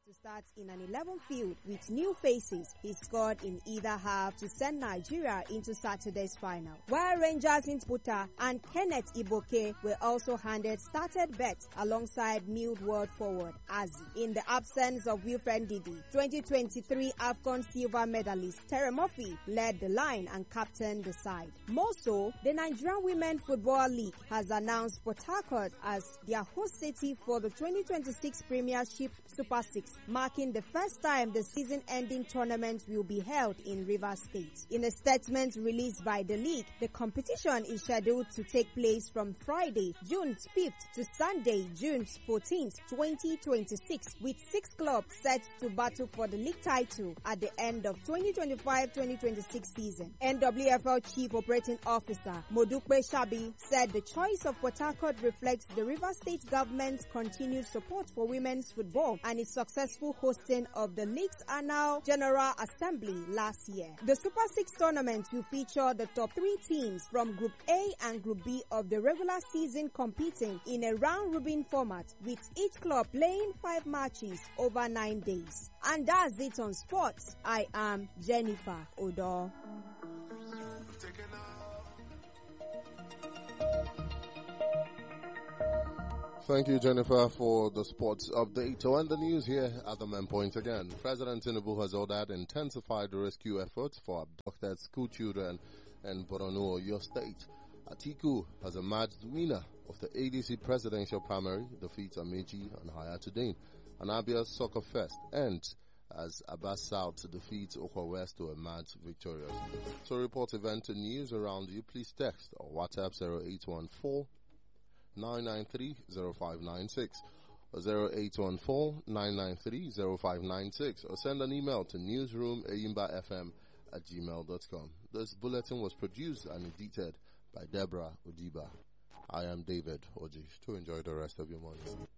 to start in an 11 field with new faces he scored in either half to send Nigeria into Saturday's final. While Rangers Puta and Kenneth Iboke were also handed started bets alongside Millwall forward Azi. In the absence of Wilfred Ndidi, 2023 AFCON silver medalist Terry Murphy led the line and captained the side. More so, the Nigerian Women Football League has announced Port Harcourt as their host city for the 2026 Premiership Super 6, marking the first time the season-ending tournament will be held in Rivers State. In a statement released by the league, the competition is scheduled to take place from Friday, June 5th to Sunday, June 14th, 2026, with 6 clubs set to battle for the league title at the end of 2025-2026 season. NWFL Chief Operating Officer Modukwe Shabi said the choice of Port Harcourt reflects the Rivers State government's continued support for women's football and its successful hosting of the league's annual General Assembly last year. The Super 6 tournament will feature the top 3 teams from Group A and Group B of the regular season competing in a round-robin format, with each club playing 5 matches over 9 days. And that's it on sports. I am Jennifer Odo. Thank you, Jennifer, for the sports update. To end the news here at the main point again. President Tinubu has ordered intensified rescue efforts for abducted school children in Borno, your state. Atiku has emerged winner of the ADC presidential primary, defeats Amechi and Hayatuddin. And Abia's soccer fest ends as Abbas South defeats Okwa West to emerge victorious. So report event and news around you. Please text or WhatsApp 0814-993-0596 or 0814-993-0596 or send an email to newsroom@ayimbafm@gmail.com. This bulletin was produced and edited by Deborah Udiba. I am David Oji. To enjoy the rest of your morning.